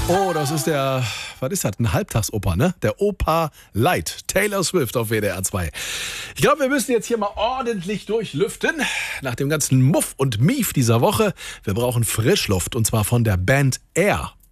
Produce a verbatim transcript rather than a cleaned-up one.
Oh, das ist der, was ist das, ein Halbtagsoper, ne? Der Opa Light, Taylor Swift auf W D R zwei. Ich glaube, wir müssen jetzt hier mal ordentlich durchlüften. Nach dem ganzen Muff und Mief dieser Woche. Wir brauchen Frischluft und zwar von der Band Air.